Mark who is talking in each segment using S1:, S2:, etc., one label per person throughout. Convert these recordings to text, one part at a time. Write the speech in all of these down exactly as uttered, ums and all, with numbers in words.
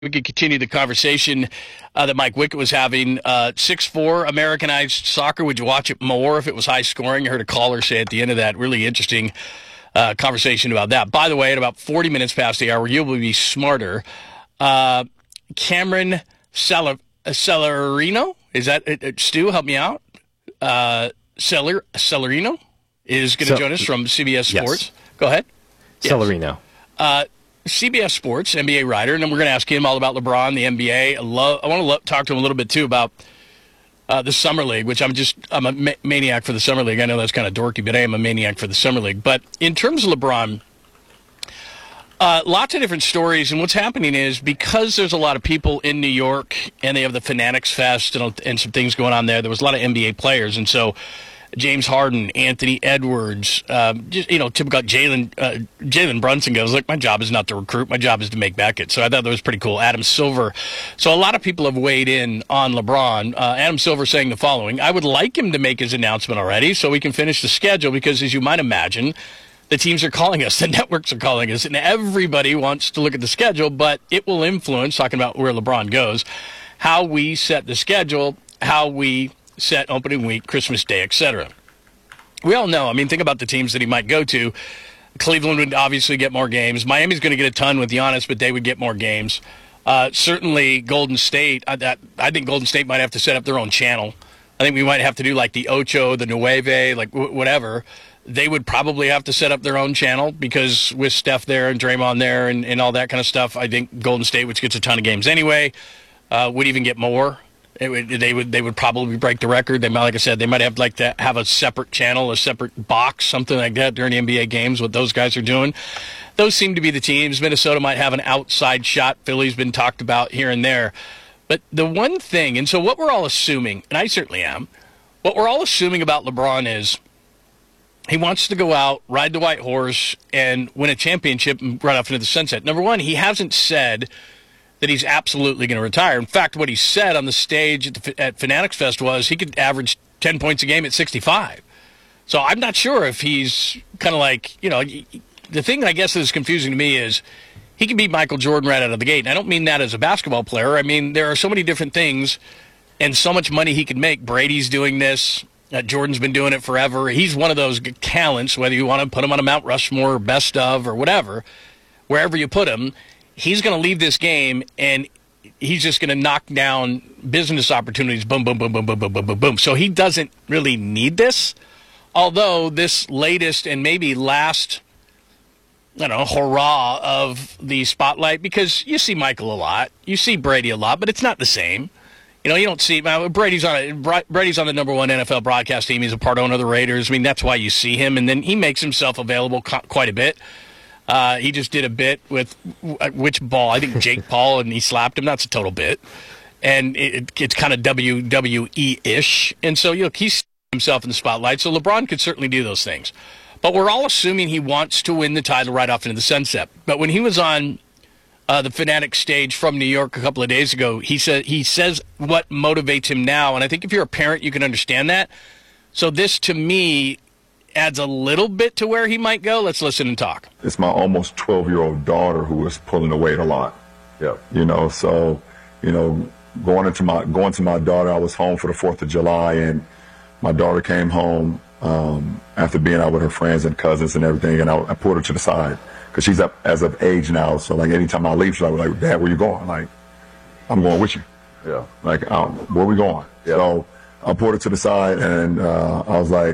S1: We could continue the conversation uh, that Mike Wickett was having. Uh, six four Americanized soccer. Would you watch it more if it was high scoring? I heard a caller say at the end of that, really interesting uh, conversation about that. By the way, at about forty minutes past the hour, you'll be smarter. Uh, Cameron Celer- Celerino, is that uh, uh, Stu? Help me out. Uh, Celer- Celerino is going to
S2: Ce-
S1: join us from C B S Sports.
S2: Yes.
S1: Go ahead.
S2: Celerino.
S1: Yes. Uh, C B S Sports, N B A writer, and then we're going to ask him all about LeBron, the N B A. I, love, I want to lo- talk to him a little bit, too, about uh, the Summer League, which I'm just, I'm a ma- maniac for the Summer League. I know that's kind of dorky, but I am a maniac for the Summer League. But in terms of LeBron, uh, lots of different stories, and what's happening is because there's a lot of people in New York, and they have the Fanatics Fest and, and some things going on there, there was a lot of N B A players, and so James Harden, Anthony Edwards, um, just, you know, typical Jalen uh, Jalen Brunson goes, look, my job is not to recruit. My job is to make Beckett. So I thought that was pretty cool. Adam Silver. So a lot of people have weighed in on LeBron. Uh, Adam Silver saying the following: I would like him to make his announcement already so we can finish the schedule because, as you might imagine, the teams are calling us, the networks are calling us, and everybody wants to look at the schedule, but it will influence, talking about where LeBron goes, how we set the schedule, how we set opening week, Christmas Day, et cetera. We all know, I mean, think about the teams that he might go to. Cleveland would obviously get more games. Miami's going to get a ton with Giannis, but they would get more games. Uh, certainly Golden State, I, that, I think Golden State might have to set up their own channel. I think we might have to do like the Ocho, the Nueve, like w- whatever. They would probably have to set up their own channel because with Steph there and Draymond there and, and all that kind of stuff, I think Golden State, which gets a ton of games anyway, uh, would even get more. It would, they would they would probably break the record. They might, like I said, they might have like to have a separate channel, a separate box, something like that during the N B A games. What those guys are doing, those seem to be the teams. Minnesota might have an outside shot. Philly's been talked about here and there, but the one thing, and so what we're all assuming, and I certainly am, what we're all assuming about LeBron is he wants to go out, ride the white horse, and win a championship and run off into the sunset. Number one, he hasn't said that he's absolutely going to retire. In fact, what he said on the stage at, the, at Fanatics Fest was he could average ten points a game at sixty-five. So I'm not sure if he's kind of like, you know, the thing I guess that is confusing to me is he can beat Michael Jordan right out of the gate. And I don't mean that as a basketball player. I mean, there are so many different things and so much money he can make. Brady's doing this. Uh, Jordan's been doing it forever. He's one of those talents, whether you want to put him on a Mount Rushmore or best of or whatever, wherever you put him. He's going to leave this game, and he's just going to knock down business opportunities, boom, boom, boom, boom, boom, boom, boom, boom, boom. So he doesn't really need this, although this latest and maybe last, I don't know, hurrah of the spotlight, because you see Michael a lot, you see Brady a lot, but it's not the same. You know, you don't see uh, Brady's on a, Brady's on the number one N F L broadcast team. He's a part owner of the Raiders. I mean, that's why you see him, and then he makes himself available co- quite a bit. Uh, he just did a bit with which ball? I think Jake Paul, and he slapped him. That's a total bit. And it, it's kind of W W E-ish. And so, you know, he's himself in the spotlight. So LeBron could certainly do those things. But we're all assuming he wants to win the title right off into the sunset. But when he was on uh, the Fanatic stage from New York a couple of days ago, he said he says what motivates him now. And I think if you're a parent, you can understand that. So this, to me, adds a little bit to where he might go. Let's listen and talk.
S3: It's my almost twelve-year-old daughter who was pulling the weight a lot. Yeah. You know, so, you know, going into my going to my daughter, I was home for the fourth of July, and my daughter came home um, after being out with her friends and cousins and everything, and I, I pulled her to the side because she's up as of age now. So, like, anytime I leave, she's like, Dad, where you going? Like, I'm going with you. Yeah. Like, um, where we going? Yeah. So I pulled her to the side, and uh, I was like,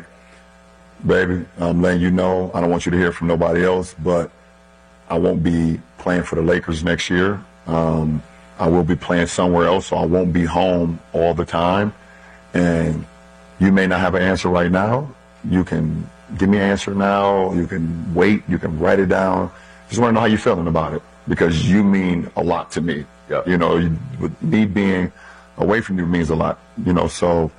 S3: baby, I'm letting you know, I don't want you to hear from nobody else, but I won't be playing for the Lakers next year. Um, I will be playing somewhere else, so I won't be home all the time. And you may not have an answer right now. You can give me an answer now. You can wait. You can write it down. Just want to know how you're feeling about it, because you mean a lot to me. Yeah. You know, you, with me being away from you means a lot, you know, so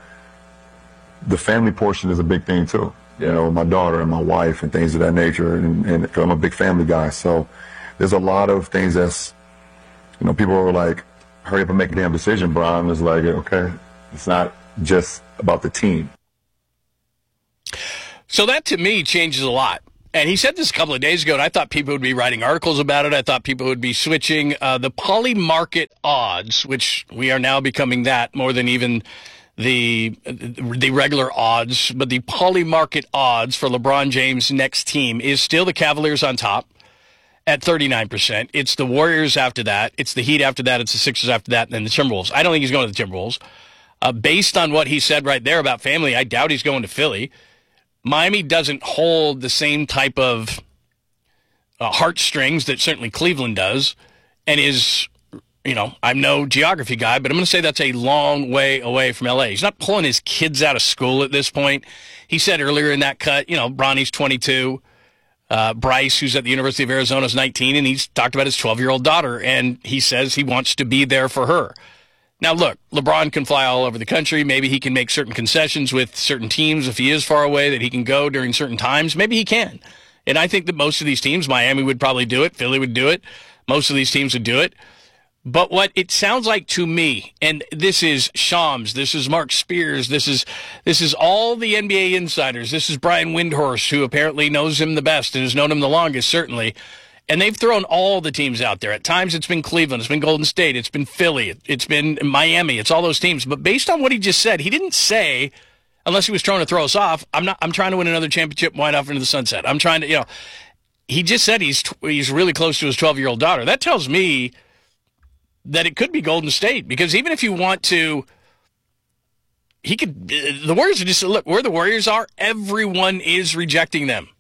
S3: the family portion is a big thing too. You know, my daughter and my wife and things of that nature, and, and I'm a big family guy. So there's a lot of things that's, you know, people are like, hurry up and make a damn decision, Brian. It's like, okay, it's not just about the team.
S1: So that, to me, changes a lot. And he said this a couple of days ago, and I thought people would be writing articles about it. I thought people would be switching uh, the poly market odds, which we are now becoming that more than even the the regular odds. But the poly market odds for LeBron James' next team is still the Cavaliers on top at thirty-nine percent. It's the Warriors after that. It's the Heat after that. It's the Sixers after that. And then the Timberwolves. I don't think he's going to the Timberwolves. Uh, based on what he said right there about family, I doubt he's going to Philly. Miami doesn't hold the same type of uh, heartstrings that certainly Cleveland does, and is, you know, I'm no geography guy, but I'm going to say that's a long way away from L A. He's not pulling his kids out of school at this point. He said earlier in that cut, you know, Bronny's twenty-two, uh, Bryce, who's at the University of Arizona, is nineteen, and he's talked about his twelve-year-old daughter, and he says he wants to be there for her. Now, look, LeBron can fly all over the country. Maybe he can make certain concessions with certain teams if he is far away, that he can go during certain times. Maybe he can. And I think that most of these teams, Miami would probably do it. Philly would do it. Most of these teams would do it. But what it sounds like to me, and this is Shams, this is Mark Spears, this is this is all the N B A insiders. This is Brian Windhorst, who apparently knows him the best and has known him the longest, certainly. And they've thrown all the teams out there. At times it's been Cleveland, it's been Golden State, it's been Philly, it's been Miami, it's all those teams. But based on what he just said, he didn't say, unless he was trying to throw us off, I'm not. I'm trying to win another championship and wind off into the sunset. I'm trying to, you know, he just said he's he's really close to his twelve-year-old daughter. That tells me that it could be Golden State, because even if you want to, he could, the Warriors are just, look, where the Warriors are, everyone is rejecting them.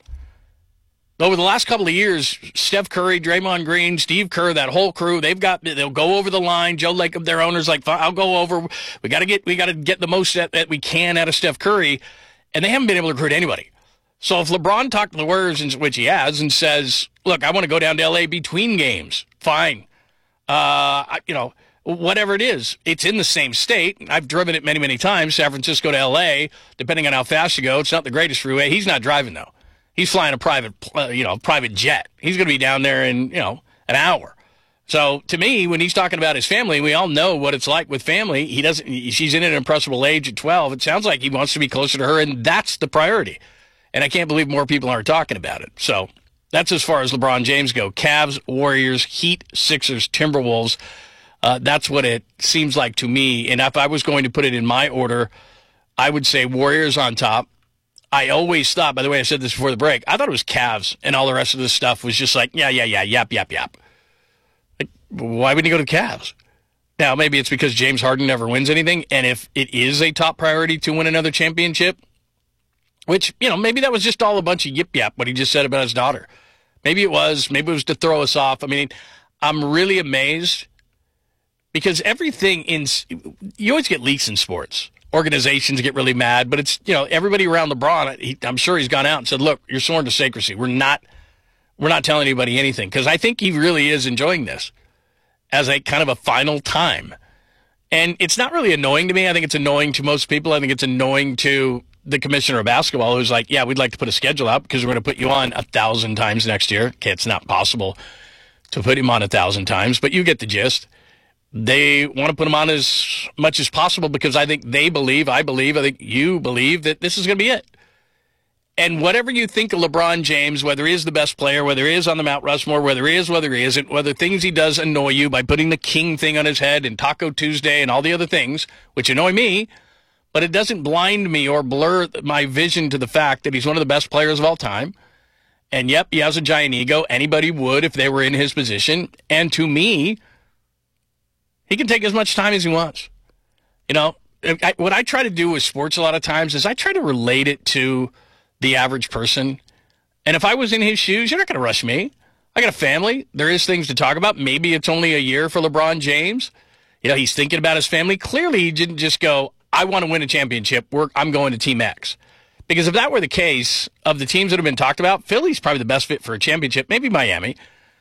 S1: Over the last couple of years, Steph Curry, Draymond Green, Steve Kerr, that whole crew, they've got, they'll go over the line. Joe Lacob, their owner's like, I'll go over. We got to get, we got to get the most that, that we can out of Steph Curry. And they haven't been able to recruit anybody. So if LeBron talked to the Warriors, which he has, and says, look, I want to go down to L A between games, fine. Uh, you know, whatever it is, it's in the same state. I've driven it many, many times, San Francisco to L A, depending on how fast you go. It's not the greatest freeway. He's not driving, though. He's flying a private, uh, you know, private jet. He's going to be down there in, you know, an hour. So to me, when he's talking about his family, we all know what it's like with family. He doesn't, she's in an impressionable age at twelve. It sounds like he wants to be closer to her, and that's the priority. And I can't believe more people aren't talking about it. So that's as far as LeBron James go. Cavs, Warriors, Heat, Sixers, Timberwolves. Uh, that's what it seems like to me. And if I was going to put it in my order, I would say Warriors on top. I always thought, by the way, I said this before the break, I thought it was Cavs, and all the rest of this stuff was just like, yeah, yeah, yeah, yap, yap, yap. Like, why wouldn't you go to Cavs? Now, maybe it's because James Harden never wins anything, and if it is a top priority to win another championship, which, you know, maybe that was just all a bunch of yip yap, what he just said about his daughter. Maybe it was. Maybe it was to throw us off. I mean, I'm really amazed because everything in, you always get leaks in sports. Organizations get really mad, but it's, you know, everybody around LeBron, he, I'm sure he's gone out and said, look, you're sworn to secrecy. We're not, we're not telling anybody anything, because I think he really is enjoying this as a kind of a final time. And it's not really annoying to me. I think it's annoying to most people. I think it's annoying to the commissioner of basketball, who's like, yeah, we'd like to put a schedule out because we're going to put you on a thousand times next year. Okay, it's not possible to put him on a thousand times, but you get the gist. They want to put him on as much as possible because I think they believe, I believe, I think you believe that this is going to be it. And whatever you think of LeBron James, whether he is the best player, whether he is on the Mount Rushmore, whether he is, whether he isn't, whether things he does annoy you by putting the king thing on his head and Taco Tuesday and all the other things, which annoy me, but it doesn't blind me or blur my vision to the fact that he's one of the best players of all time. And yep, he has a giant ego. Anybody would if they were in his position. And to me, he can take as much time as he wants. You know, I, what I try to do with sports a lot of times is I try to relate it to the average person. And if I was in his shoes, you're not going to rush me. I got a family. There is things to talk about. Maybe it's only a year for LeBron James. You know, he's thinking about his family. Clearly, he didn't just go, I want to win a championship. We're, I'm going to Team X. Because if that were the case, of the teams that have been talked about, Philly's probably the best fit for a championship. Maybe Miami.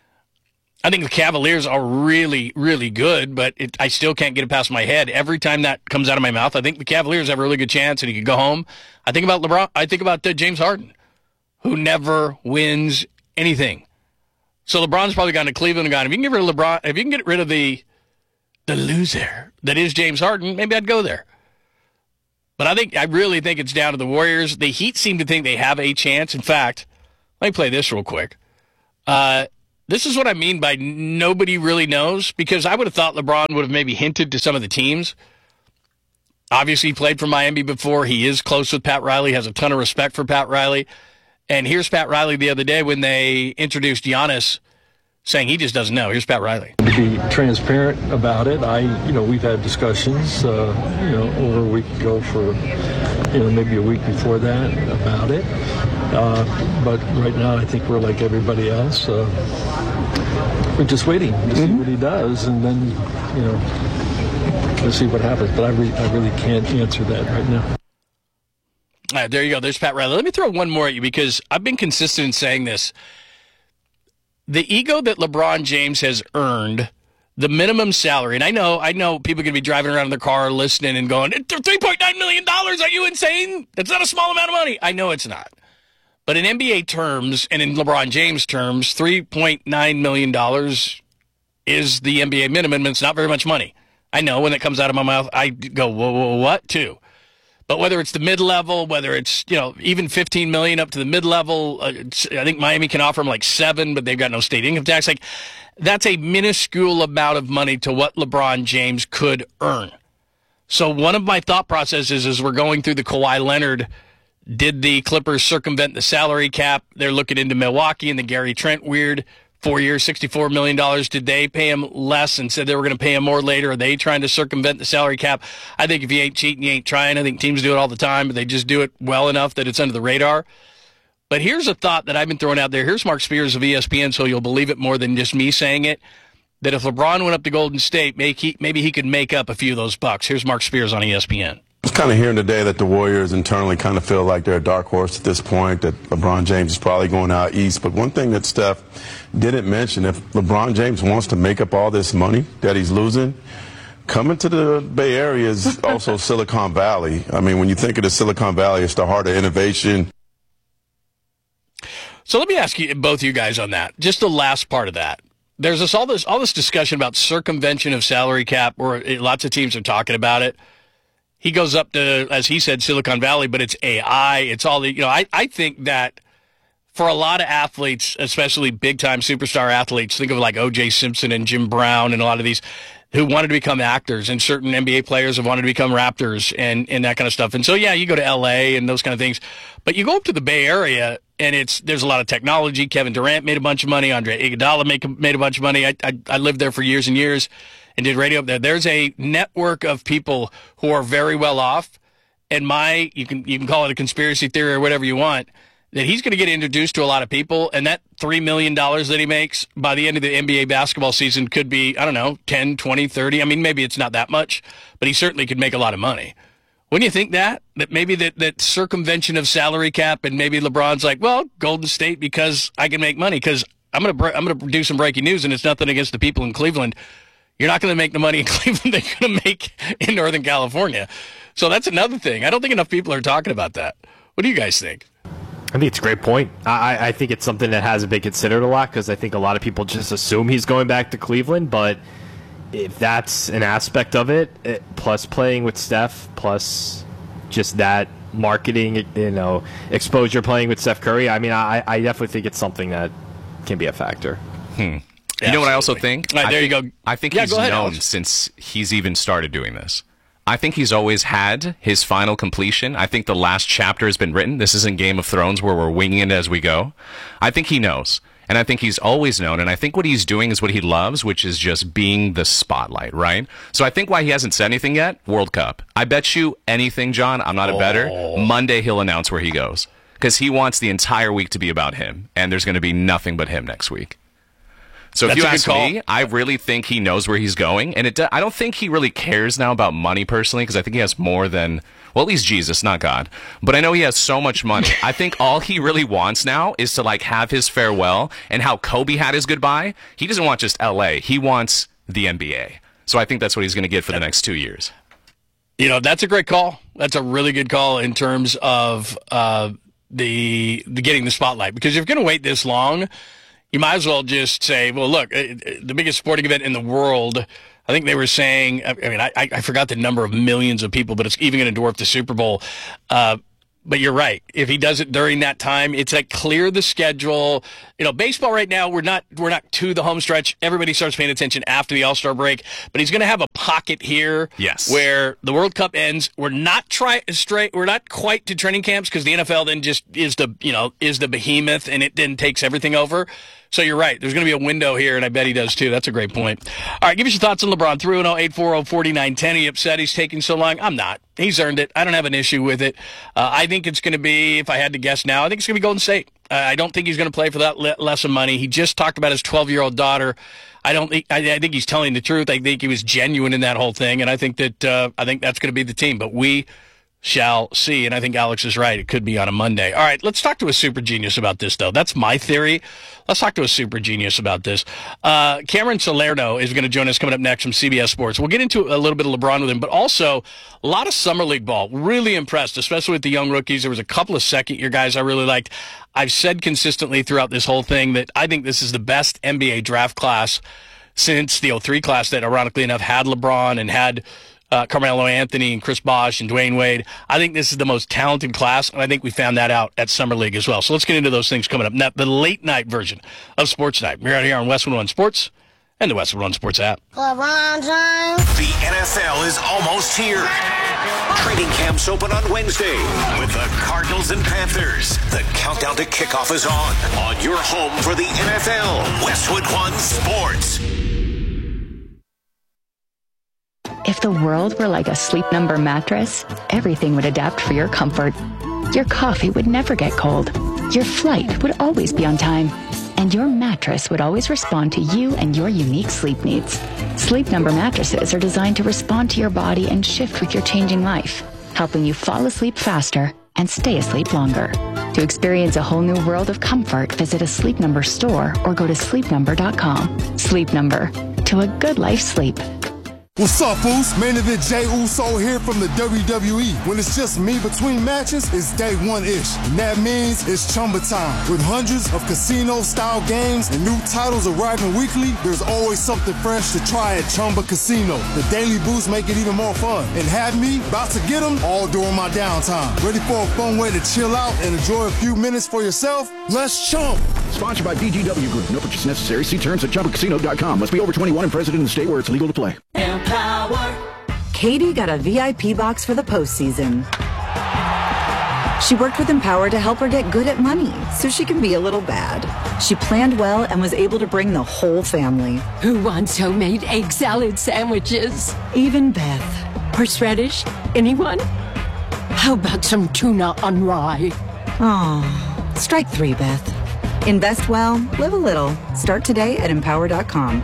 S1: I think the Cavaliers are really, really good, but it, I still can't get it past my head. Every time that comes out of my mouth, I think the Cavaliers have a really good chance and he could go home. I think about LeBron. I think about uh, James Harden, who never wins anything. So LeBron's probably gone to Cleveland and gone, if you can get rid of LeBron, if you can get rid of the the loser that is James Harden, maybe I'd go there. But I think I really think it's down to the Warriors. The Heat seem to think they have a chance. In fact, Let me play this real quick. Uh, this is what I mean by nobody really knows, because I would have thought LeBron would have maybe hinted to some of the teams. Obviously, he played for Miami before. He is close with Pat Riley, has a ton of respect for Pat Riley. And here's Pat Riley the other day when they introduced Giannis, saying he just doesn't know. Here's Pat Riley.
S2: To be transparent about it, I, you know, we've had discussions, uh, you know, over a week ago for, you know, maybe a week before that about it. Uh, but right now, I think we're like everybody else. Uh, we're just waiting to see mm-hmm. what he does, and then, you know, we'll see what happens. But I, re- I really can't answer that right now.
S1: All right, there you go. There's Pat Riley. Let me throw one more at you, because I've been consistent in saying this. The ego that LeBron James has earned, the minimum salary, and I know I know people are going to be driving around in their car listening and going, three point nine million dollars, are you insane? That's not a small amount of money. I know it's not. But in N B A terms and in LeBron James terms, three point nine million dollars is the N B A minimum, and it's not very much money. I know when it comes out of my mouth, I go, whoa, whoa, what, too? But whether it's the mid-level, whether it's, you know, even fifteen million dollars up to the mid-level, uh, I think Miami can offer them like seven, but they've got no state income tax. Like, that's a minuscule amount of money to what LeBron James could earn. So one of my thought processes is we're going through the Kawhi Leonard, did the Clippers circumvent the salary cap? They're looking into Milwaukee and the Gary Trent weird. Four years, sixty-four million dollars. Did they pay him less and said they were going to pay him more later? Are they trying to circumvent the salary cap? I think if you ain't cheating, you ain't trying. I think teams do it all the time, but they just do it well enough that it's under the radar. But here's a thought that I've been throwing out there. Here's Mark Spears of E S P N, so you'll believe it more than just me saying it, that if LeBron went up to Golden State, maybe he, maybe he could make up a few of those bucks. Here's Mark Spears on E S P N.
S4: I was kind of hearing today that the Warriors internally kind of feel like they're a dark horse at this point, that LeBron James is probably going out east. But one thing that Steph didn't mention, if LeBron James wants to make up all this money that he's losing, coming to the Bay Area is also Silicon Valley. I mean, when you think of the Silicon Valley, it's the heart of innovation.
S1: So let me ask you, both you guys, on that. Just the last part of that. There's this all this all this discussion about circumvention of salary cap, where lots of teams are talking about it. He goes up to, as he said, Silicon Valley, but it's A I. It's all the, you know, I, I think that for a lot of athletes, especially big-time superstar athletes, think of like O J Simpson and Jim Brown and a lot of these who wanted to become actors, and certain N B A players have wanted to become Raptors and, and that kind of stuff. And so, yeah, you go to L A and those kind of things. But you go up to the Bay Area, and it's there's a lot of technology. Kevin Durant made a bunch of money. Andre Iguodala made, made a bunch of money. I, I, I lived there for years and years and did radio up there. There's a network of people who are very well off, and my you can you can call it a conspiracy theory or whatever you want, that he's going to get introduced to a lot of people, and that three million dollars that he makes by the end of the N B A basketball season could be, I don't know, ten, twenty, thirty. I mean, maybe it's not that much, but he certainly could make a lot of money. Wouldn't you think that? That maybe that, that circumvention of salary cap, and maybe LeBron's like, well, Golden State, because I can make money, because I'm going to I'm going to do some breaking news, and it's nothing against the people in Cleveland. You're not going to make the money in Cleveland that you're going to make in Northern California. So that's another thing. I don't think enough people are talking about that. What do you guys think?
S5: I think it's a great point. I, I think it's something that hasn't been considered a lot, because I think a lot of people just assume he's going back to Cleveland. But if that's an aspect of it, it plus playing with Steph, plus just that marketing, you know, exposure playing with Steph Curry, I mean, I, I definitely think it's something that can be a factor.
S6: Hmm. You know what I also think?
S1: Right, there
S6: I think,
S1: you go.
S6: I think
S1: yeah,
S6: he's
S1: ahead,
S6: known
S1: Alex.
S6: since he's even started doing this. I think he's always had his final completion. I think the last chapter has been written. This isn't Game of Thrones where we're winging it as we go. I think he knows. And I think he's always known. And I think what he's doing is what he loves, which is just being the spotlight, right? So I think why he hasn't said anything yet, World Cup. I bet you anything, John, I'm not a better.
S1: Oh.
S6: Monday he'll announce where he goes. Because he wants the entire week to be about him. And there's going to be nothing but him next week. So
S1: That's
S6: if you
S1: a good
S6: ask
S1: call.
S6: me, I really think he knows where he's going, and it. Do, I don't think he really cares now about money personally, because I think he has more than, well, at least Jesus, not God. But I know he has so much money. I think all he really wants now is to like have his farewell, and how Kobe had his goodbye. He doesn't want just L A. He wants the N B A. So I think that's what he's going to get for the next two years.
S1: You know, that's a great call. That's a really good call in terms of uh, the, the getting the spotlight, because if you're going to wait this long, you might as well just say, well, look, the biggest sporting event in the world, I think they were saying, I mean, I, I forgot the number of millions of people, but it's even going to dwarf the Super Bowl. Uh, But you're right. If he does it during that time, it's like clear the schedule. You know, baseball right now, we're not we're not to the home stretch. Everybody starts paying attention after the All-Star break. But he's going to have a pocket here,
S6: yes,
S1: where the World Cup ends. We're not try straight. We're not quite to training camps because the N F L then just is the you know is the behemoth, and it then takes everything over. So you're right. There's going to be a window here, and I bet he does too. That's a great point. All right, give us your thoughts on LeBron. three one zero, eight four zero, four nine one zero. Are you upset he's taking so long? I'm not. He's earned it. I don't have an issue with it. Uh, I think it's going to be, if I had to guess now, I think it's going to be Golden State. Uh, I don't think he's going to play for that le- less of money. He just talked about his twelve-year-old daughter. I don't think. I, I think he's telling the truth. I think he was genuine in that whole thing, and I think that uh, I think that's going to be the team. But we shall see, and I think Alex is right. It could be on a Monday. All right, let's talk to a super genius about this, though. That's my theory. Let's talk to a super genius about this. Uh, Cameron Salerno is going to join us coming up next from C B S Sports. We'll get into a little bit of LeBron with him, but also a lot of Summer League ball. Really impressed, especially with the young rookies. There was a couple of second-year guys I really liked. I've said consistently throughout this whole thing that I think this is the best N B A draft class since the oh three class that, ironically enough, had LeBron and had Uh, Carmelo Anthony and Chris Bosh and Dwayne Wade. I think this is the most talented class, and I think we found that out at Summer League as well. So let's get into those things coming up. Now, the late night version of Sports Night. We're out here on Westwood One Sports and the Westwood One Sports app.
S7: LeBron James.
S8: The N F L is almost here. Training camps open on Wednesday with the Cardinals and Panthers. The countdown to kickoff is on. On your home for the N F L, Westwood One Sports.
S9: If the world were like a Sleep Number mattress, everything would adapt for your comfort. Your coffee would never get cold. Your flight would always be on time. And your mattress would always respond to you and your unique sleep needs. Sleep Number mattresses are designed to respond to your body and shift with your changing life, helping you fall asleep faster and stay asleep longer. To experience a whole new world of comfort, visit a Sleep Number store or go to sleep number dot com. Sleep Number. To a good life sleep.
S10: What's up, Foos? Main event Jey Uso here from the W W E. When it's just me between matches, it's day one-ish. And that means it's Chumba time. With hundreds of casino-style games and new titles arriving weekly, there's always something fresh to try at Chumba Casino. The daily boosts make it even more fun. And have me about to get them all during my downtime. Ready for a fun way to chill out and enjoy a few minutes for yourself? Let's chump.
S11: Sponsored by B G W Group. No purchase necessary. See terms at chumba casino dot com. Must be over twenty-one and present in the state where it's legal to play.
S12: Power. Katie got a V I P box for the postseason. She worked with Empower to help her get good at money so she can be a little bad. She planned well and was able to bring the whole family.
S13: Who wants homemade egg salad sandwiches?
S12: Even Beth.
S13: Horseradish? Anyone? How about some tuna on rye?
S12: Oh, strike three, Beth. Invest well, live a little. Start today at empower dot com.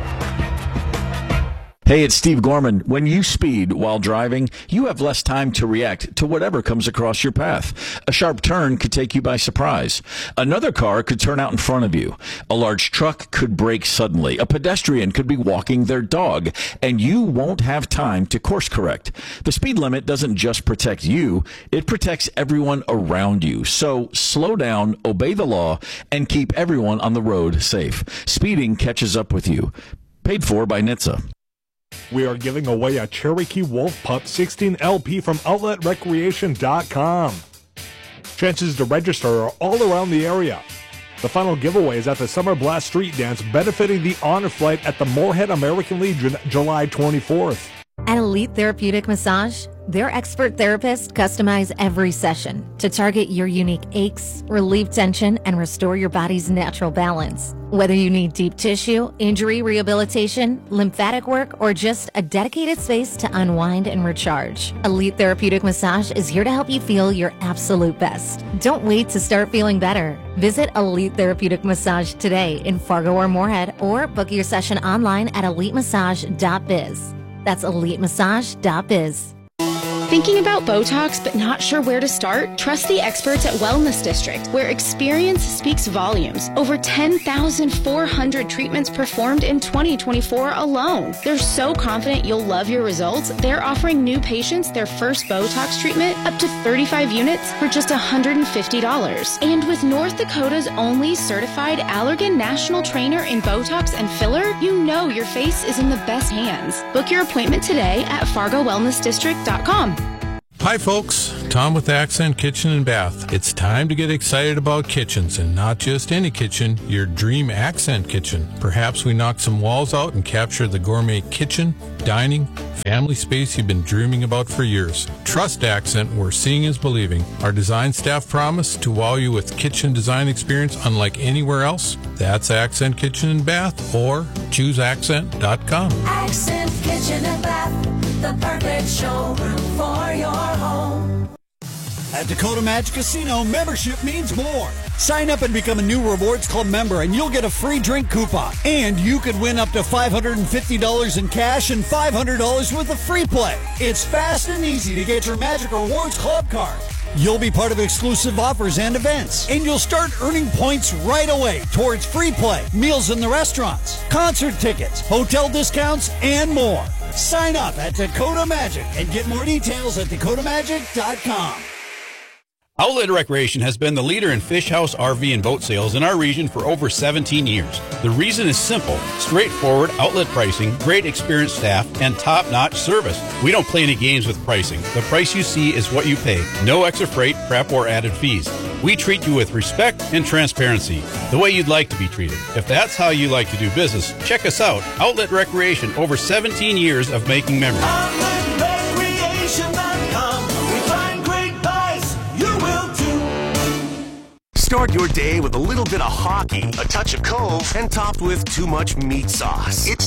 S14: Hey, it's Steve Gorman. When you speed while driving, you have less time to react to whatever comes across your path. A sharp turn could take you by surprise. Another car could turn out in front of you. A large truck could brake suddenly. A pedestrian could be walking their dog, and you won't have time to course correct. The speed limit doesn't just protect you, it protects everyone around you. So slow down, obey the law, and keep everyone on the road safe. Speeding catches up with you. Paid for by N H T S A.
S15: We are giving away a Cherokee Wolf Pup sixteen L P from outlet recreation dot com. Chances to register are all around the area. The final giveaway is at the Summer Blast Street Dance, benefiting the Honor Flight at the Moorhead American Legion, July twenty-fourth.
S16: At Elite Therapeutic Massage, their expert therapists customize every session to target your unique aches, relieve tension, and restore your body's natural balance. Whether you need deep tissue, injury rehabilitation, lymphatic work, or just a dedicated space to unwind and recharge, Elite Therapeutic Massage is here to help you feel your absolute best. Don't wait to start feeling better. Visit Elite Therapeutic Massage today in Fargo or Moorhead, or book your session online at elite massage dot biz. That's elite massage dot biz.
S17: Thinking about Botox but not sure where to start? Trust the experts at Wellness District, where experience speaks volumes. Over ten thousand four hundred treatments performed in twenty twenty-four alone. They're so confident you'll love your results, they're offering new patients their first Botox treatment up to thirty-five units for just one hundred fifty dollars. And with North Dakota's only certified Allergan National Trainer in Botox and filler, you know your face is in the best hands. Book your appointment today at fargo wellness district dot com.
S18: Hi folks,
S7: Tom with Accent Kitchen and Bath. It's time to get excited about kitchens, and not just any kitchen, your dream Accent kitchen. Perhaps we knock some walls out and capture the gourmet kitchen, dining, family space you've been dreaming about for years. Trust Accent, where seeing is believing. Our design staff promise to wow you with kitchen design experience unlike anywhere else. That's Accent Kitchen and Bath, or choose accent dot com.
S18: Accent Kitchen and Bath, the perfect showroom for your home.
S19: At Dakota Magic Casino, membership means more. Sign up and become a new Rewards Club member, and you'll get a free drink coupon. And you could win up to five hundred fifty dollars in cash and five hundred dollars worth of free play. It's fast and easy to get your Magic Rewards Club card. You'll be part of exclusive offers and events, and you'll start earning points right away towards free play, meals in the restaurants, concert tickets, hotel discounts, and more. Sign up at Dakota Magic and get more details at dakota magic dot com.
S20: Outlet Recreation has been the leader in fish house, R V, and boat sales in our region for over seventeen years. The reason is simple: straightforward outlet pricing, great experienced staff, and top-notch service. We don't play any games with pricing. The price you see is what you pay. No extra freight, prep, or added fees. We treat you with respect and transparency, the way you'd like to be treated. If that's how you like to do business, check us out. Outlet Recreation, over seventeen years of making memories.
S18: outlet recreation dot com. We find great buys. You will too.
S8: Start your day with a little bit of hockey, a touch of Cove, and topped with too much meat sauce. It's